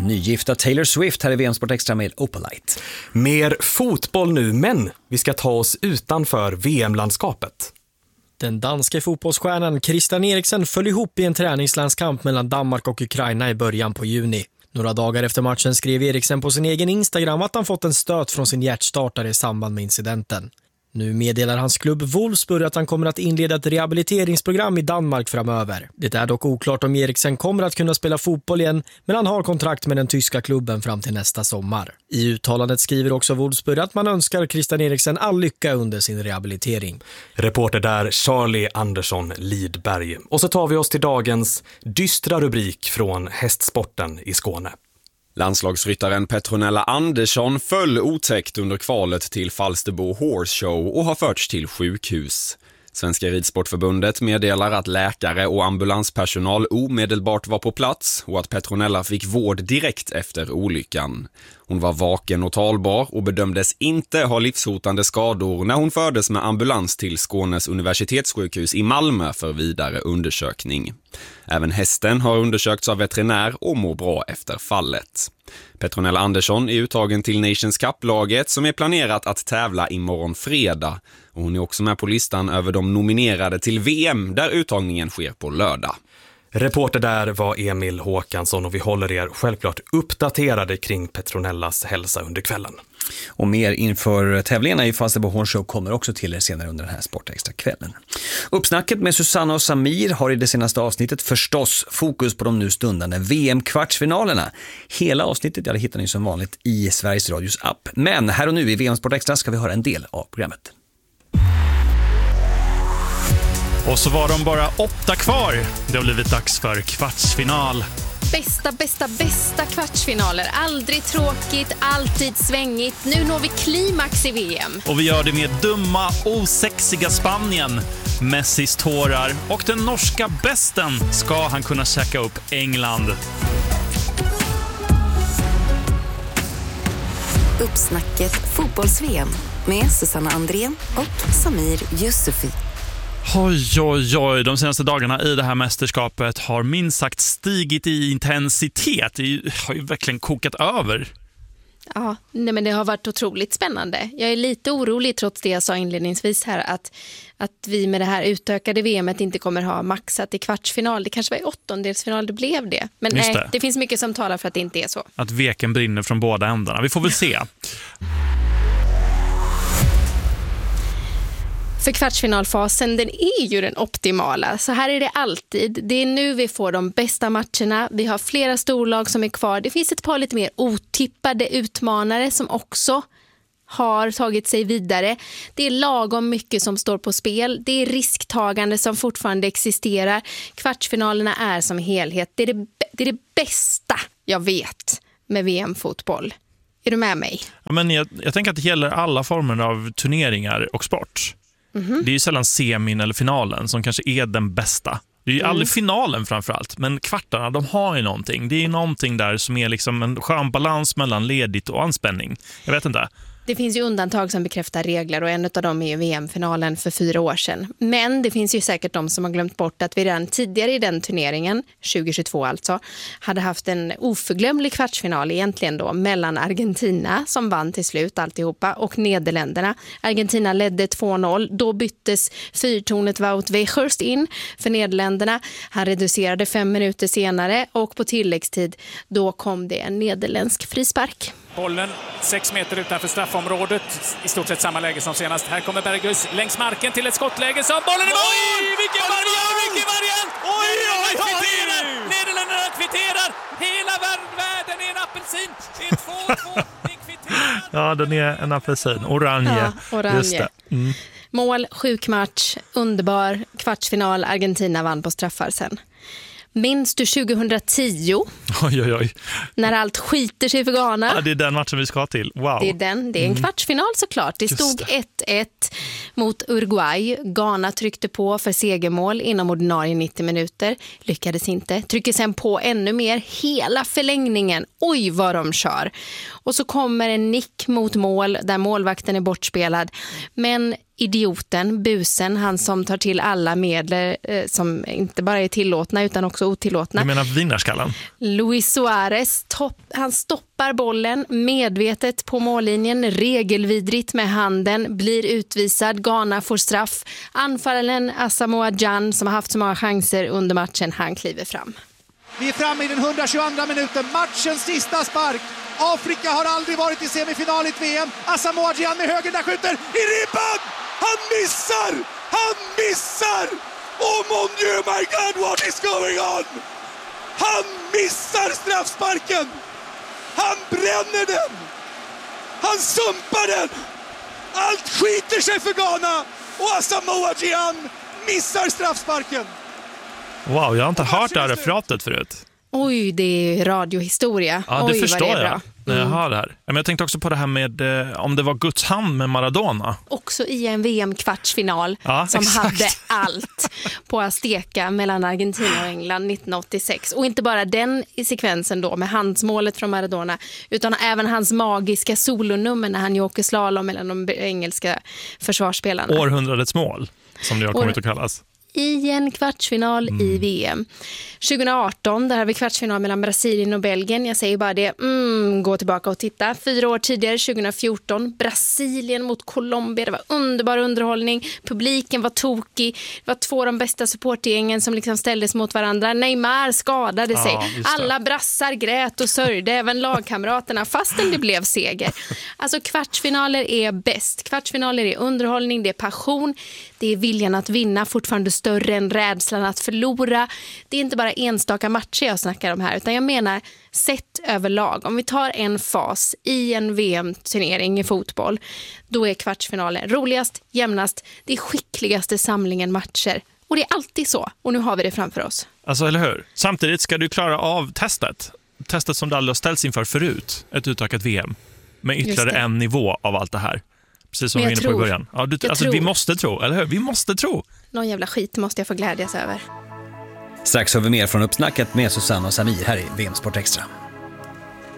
nygifta Taylor Swift här i VM Sport Extra med Opalite. Mer fotboll nu, men vi ska ta oss utanför VM-landskapet. Den danska fotbollsstjärnan Christian Eriksen föll ihop i en träningslandskamp mellan Danmark och Ukraina i början på juni. Några dagar efter matchen skrev Eriksen på sin egen Instagram att han fått en stöt från sin hjärtstartare i samband med incidenten. Nu meddelar hans klubb Wolfsburg att han kommer att inleda ett rehabiliteringsprogram i Danmark framöver. Det är dock oklart om Eriksen kommer att kunna spela fotboll igen, men han har kontrakt med den tyska klubben fram till nästa sommar. I uttalandet skriver också Wolfsburg att man önskar Christian Eriksen all lycka under sin rehabilitering. Reporter där Charlie Andersson Lidberg. Och så tar vi oss till dagens dystra rubrik från hästsporten i Skåne. Landslagsryttaren Petronella Andersson föll otäckt under kvalet till Falsterbo Horse Show och har förts till sjukhus. Svenska ridsportförbundet meddelar att läkare och ambulanspersonal omedelbart var på plats och att Petronella fick vård direkt efter olyckan. Hon var vaken och talbar och bedömdes inte ha livshotande skador när hon fördes med ambulans till Skånes universitetssjukhus i Malmö för vidare undersökning. Även hästen har undersökts av veterinär och mår bra efter fallet. Petronella Andersson är uttagen till Nations Cup-laget som är planerat att tävla imorgon fredag. Och hon är också med på listan över de nominerade till VM där uttagningen sker på lördag. Reporter där var Emil Håkansson och vi håller er självklart uppdaterade kring Petronellas hälsa under kvällen. Och mer inför tävlingarna i Falsterbo Horse Show kommer också till er senare under den här Sportextra-kvällen. Uppsnacket med Susanna och Samir har i det senaste avsnittet förstås fokus på de nu stundande VM-kvartsfinalerna. Hela avsnittet det hittar ni som vanligt i Sveriges Radios app. Men här och nu i VM Sportextra ska vi höra en del av programmet. Och så var de bara 8 kvar. Det har blivit dags för kvartsfinal. Bästa kvartsfinaler. Aldrig tråkigt, alltid svängigt. Nu når vi klimax i VM. Och vi gör det med dumma, osexiga Spanien. Messis tårar och den norska besten ska han kunna käka upp England. Uppsnacket fotbolls-VM med Susanna Andrén och Samir Yusufi. Oj, de senaste dagarna i det här mästerskapet har minst sagt stigit i intensitet. Det har ju verkligen kokat över. Ja, nej men det har varit otroligt spännande. Jag är lite orolig trots det jag sa inledningsvis här att vi med det här utökade VMet inte kommer ha maxat i kvartsfinal. Det kanske var i åttondelsfinal det blev det. Men nej, det finns mycket som talar för att det inte är så. Att veken brinner från båda ändarna. Vi får väl se. För kvartsfinalfasen, den är ju den optimala. Så här är det alltid. Det är nu vi får de bästa matcherna. Vi har flera storlag som är kvar. Det finns ett par lite mer otippade utmanare som också har tagit sig vidare. Det är lagom mycket som står på spel. Det är risktagande som fortfarande existerar. Kvartsfinalerna är som helhet. Det är det bästa jag vet med VM-fotboll. Är du med mig? Ja, men jag tänker att det gäller alla former av turneringar och sport. Det är ju sällan semin eller finalen som kanske är den bästa. Det är ju aldrig finalen framförallt, men kvartarna, de har ju någonting. Det är någonting där som är liksom en skön balans mellan ledigt och anspänning. Jag vet inte. Det finns ju undantag som bekräftar regler och en av dem är ju VM-finalen för 4 år sedan. Men det finns ju säkert de som har glömt bort att vi redan tidigare i den turneringen, 2022 alltså, hade haft en oförglömlig kvartsfinal egentligen då mellan Argentina som vann till slut alltihopa och Nederländerna. Argentina ledde 2-0. Då byttes fyrtornet Wout Weghorst in för Nederländerna. Han reducerade 5 minuter senare och på tilläggstid då kom det en nederländsk frispark. Bollen 6 meter utanför straffområdet. I stort sett samma läge som senast. Här kommer Bergus längs marken till ett skottläge som bollen är mål! Vilken variant! Nederländerna kvitterar! Hela världen är en apelsin! Det är 2-2. Det kvitterar! Ja, den är en apelsin. Orange. Ja, orange. Just det. Mål, sjuk match, underbar. Kvartsfinal, Argentina vann på straffar sen. Minns du 2010? Oj. När allt skiter sig för Ghana. Ja, det är den matchen vi ska till. Wow. Det är en kvartsfinal såklart. Det stod 1-1 mot Uruguay. Ghana tryckte på för segermål inom ordinarie 90 minuter. Lyckades inte. Trycker sen på ännu mer. Hela förlängningen. Oj vad de kör. Och så kommer en nick mot mål där målvakten är bortspelad. Men idioten, busen, han som tar till alla medel som inte bara är tillåtna utan också otillåtna. Du menar vinnarskallen? Luis Suarez, han stoppar bollen medvetet på mållinjen, regelvidrigt med handen, blir utvisad, Ghana får straff. Anfallaren Asamoah Gyan, som har haft så många chanser under matchen, han kliver fram. Vi är framme i den 122 minuten, matchens sista spark. Afrika har aldrig varit i semifinal i ett VM. Asamoah Gyan med höger, där skjuter i ribban! Han missar! Han missar! Oh mon Dieu, my God, what is going on? Han missar straffsparken! Han bränner den! Han sumpar den! Allt skiter sig för Ghana! Och Asamoah Gyan missar straffsparken! Wow, jag har inte hört det här referatet förut. Oj, det är radiohistoria. Ja, det Oj, förstår vad det är jag bra. när jag hör det här. Men jag tänkte också på det här med om det var Guds hand med Maradona. Också i en VM-kvartsfinal som exakt. hade allt på Azteca mellan Argentina och England 1986. Och inte bara den i sekvensen då med handsmålet från Maradona, utan även hans magiska solonummer när han åker slalom mellan de engelska försvarsspelarna. Århundradets mål, som det har kommit att kallas. I en kvartsfinal i VM. 2018, där har vi kvartsfinal mellan Brasilien och Belgien. Jag säger bara det, gå tillbaka och titta. 4 år tidigare, 2014, Brasilien mot Colombia. Det var underbar underhållning. Publiken var tokig. Det var 2 av de bästa supportgängen som liksom ställdes mot varandra. Neymar skadade sig. Alla brassar grät och sörjde, även lagkamraterna, fastän det blev seger. Alltså kvartsfinaler är bäst. Kvartsfinaler är underhållning, det är passion, det är viljan att vinna, fortfarande större än rädslan att förlora. Det är inte bara enstaka matcher jag snackar om här, utan jag menar sett överlag. Om vi tar en fas i en VM-turnering i fotboll, då är kvartsfinalen roligast, jämnast, det är skickligaste samlingen matcher. Och det är alltid så. Och nu har vi det framför oss. Alltså, eller hur? Samtidigt ska du klara av testet. Testet som du aldrig har ställts inför förut. Ett utökat VM. Med ytterligare en nivå av allt det här. Precis som vi var inne på i början. Ja, vi måste tro, eller hur? Vi måste tro. Någon jävla skit måste jag få glädjas över. Strax har vi mer från uppsnacket med Susanne och Samir här i VM Sport Extra.